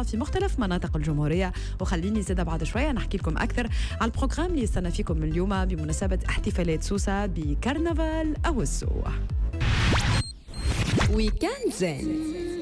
في مختلف مناطق الجمهورية. وخليني زادة بعد شوية نحكي لكم أكثر على البروغرام اللي يستنى فيكم من اليوم بمناسبة احتفالات سوسة بكرنفال أو السو. ويكند زين.